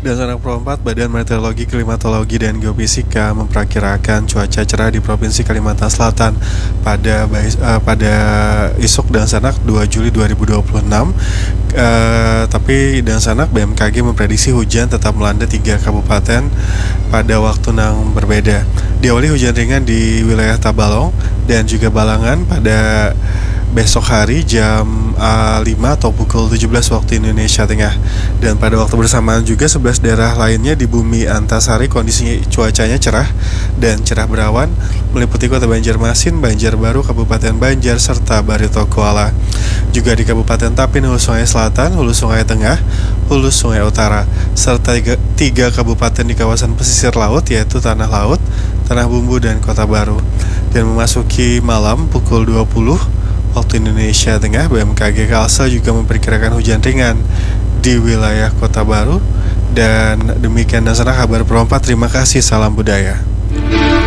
Dasar Pro 4, Badan Meteorologi, Klimatologi, dan Geofisika memperkirakan cuaca cerah di Provinsi Kalimantan Selatan pada isuk dan sanak 2 Juli 2026. Tapi dan sanak BMKG memprediksi hujan tetap melanda 3 kabupaten pada waktu yang berbeda. Diawali hujan ringan di wilayah Tabalong dan juga Balangan pada besok hari jam 5 atau pukul 17 waktu Indonesia Tengah. Dan pada waktu bersamaan juga 11 daerah lainnya di bumi Antasari kondisi cuacanya cerah dan cerah berawan meliputi kota Banjarmasin, Banjarbaru, Kabupaten Banjar, serta Barito Kuala. Juga di Kabupaten Tapin, Hulu Sungai Selatan, Hulu Sungai Tengah, Hulu Sungai Utara, serta 3 kabupaten di kawasan pesisir laut yaitu Tanah Laut, Tanah Bumbu, dan Kota Baru. Dan memasuki malam pukul 20 waktu Indonesia Tengah, BMKG Kalsel juga memperkirakan hujan ringan di wilayah Kota Baru. Dan demikian dasar kabar Pro 4. Terima kasih, salam budaya.